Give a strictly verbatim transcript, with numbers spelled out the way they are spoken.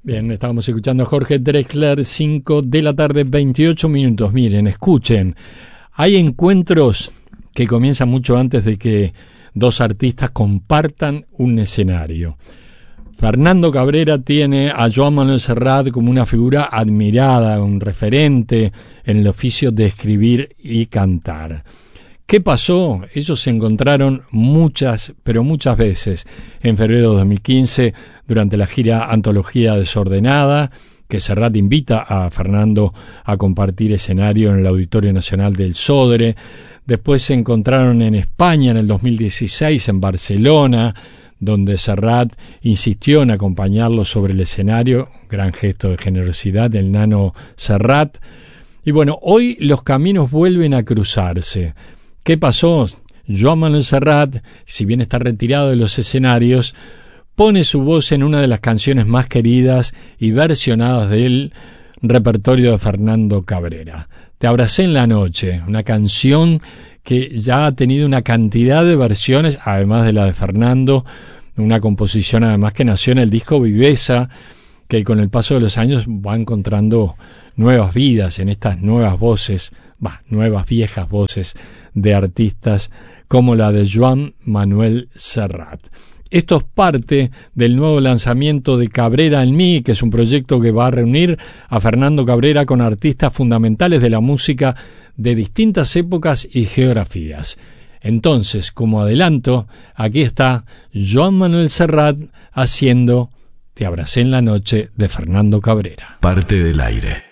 Bien, estábamos escuchando a Jorge Drexler, cinco de la tarde, veintiocho minutos. Miren, escuchen, hay encuentros que comienzan mucho antes de que dos artistas compartan un escenario. Fernando Cabrera tiene a Joan Manuel Serrat como una figura admirada, un referente en el oficio de escribir y cantar. ¿Qué pasó? Ellos se encontraron muchas, pero muchas veces en febrero de dos mil quince durante la gira Antología Desordenada, que Serrat invita a Fernando a compartir escenario en el Auditorio Nacional del Sodre. Después se encontraron en España en el dos mil dieciséis, en Barcelona, donde Serrat insistió en acompañarlo sobre el escenario, gran gesto de generosidad del nano Serrat. Y bueno, hoy los caminos vuelven a cruzarse. ¿Qué pasó? Joan Manuel Serrat, si bien está retirado de los escenarios, pone su voz en una de las canciones más queridas y versionadas del repertorio de Fernando Cabrera. Te abracé en la noche, una canción que ya ha tenido una cantidad de versiones, además de la de Fernando, una composición además que nació en el disco Viveza, que con el paso de los años va encontrando nuevas vidas en estas nuevas voces, bah, nuevas viejas voces de artistas como la de Joan Manuel Serrat. Esto es parte del nuevo lanzamiento de Cabrera en mí, que es un proyecto que va a reunir a Fernando Cabrera con artistas fundamentales de la música de distintas épocas y geografías. Entonces, como adelanto, aquí está Joan Manuel Serrat haciendo Te abracé en la noche de Fernando Cabrera. Parte del aire.